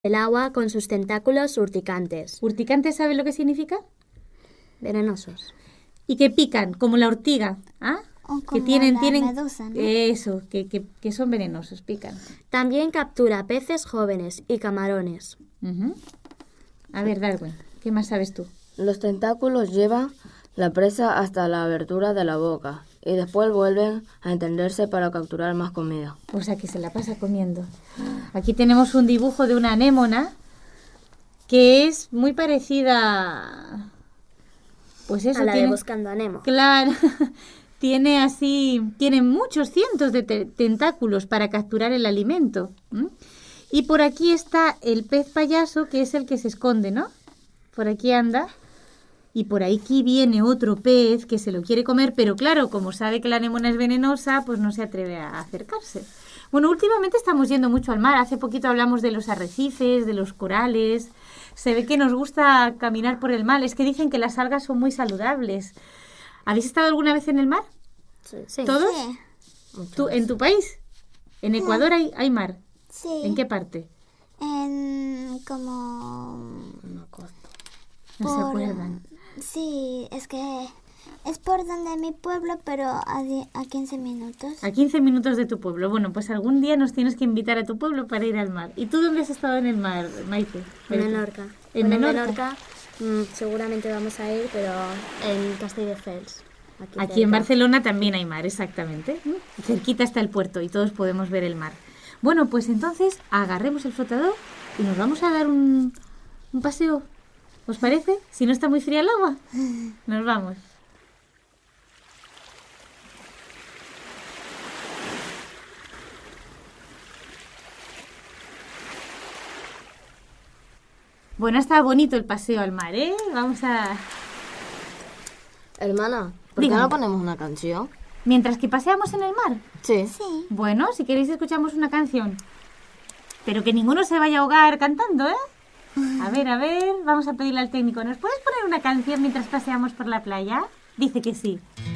el agua con sus tentáculos urticantes. ¿Urticantes sabe lo que significa? Venenosos. Y que pican, como la ortiga. ¿Ah? O Que como tienen, la medusa, ¿no? Eso, que son venenosos, pican. También captura peces jóvenes y camarones. Ujú. A ver, Darwin, ¿qué más sabes tú? Los tentáculos llevan la presa hasta la abertura de la boca y después vuelven a entenderse para capturar más comida. O sea, que se la pasa comiendo. Aquí tenemos un dibujo de una anémona que es muy parecida, pues eso, A la de tiene, Buscando a Nemo. claro, tiene muchos cientos de tentáculos para capturar el alimento. ¿M? Y por aquí está el pez payaso, que es el que se esconde, ¿no? Por aquí anda. Y por aquí viene otro pez que se lo quiere comer, pero claro, como sabe que la anémona es venenosa, pues no se atreve a acercarse. Bueno, últimamente estamos yendo mucho al mar. Hace poquito hablamos de los arrecifes, de los corales. Se ve que nos gusta caminar por el mar. Es que dicen que las algas son muy saludables. ¿Habéis estado alguna vez en el mar? Sí. ¿Todos? Sí. ¿Tú, en tu país? ¿En Ecuador hay mar? Sí. ¿En qué parte? En como... Una costa. No se Por- acuerdan. Sí, es que es por donde mi pueblo, pero a 15 minutos. A 15 minutos de tu pueblo. Bueno, pues algún día nos tienes que invitar a tu pueblo para ir al mar. ¿Y tú dónde has estado en el mar, Maite? En Menorca. ¿En Bueno, Menorca? Seguramente vamos a ir, pero en Castelldefels. Aquí en Barcelona también hay mar, exactamente. Cerquita está el puerto y todos podemos ver el mar. Bueno, pues entonces agarremos el flotador y nos vamos a dar un paseo. ¿Os parece? Si no está muy fría el agua. Nos vamos. Bueno, está bonito el paseo al mar, ¿eh? Vamos a... Hermana, ¿por qué Dígame. no ponemos una canción? Mientras que paseamos en el mar. Sí. Sí. Bueno, si queréis escuchamos una canción. Pero que ninguno se vaya a ahogar cantando, ¿eh? A ver, vamos a pedirle al técnico. ¿Nos puedes poner una canción mientras paseamos por la playa? Dice que sí.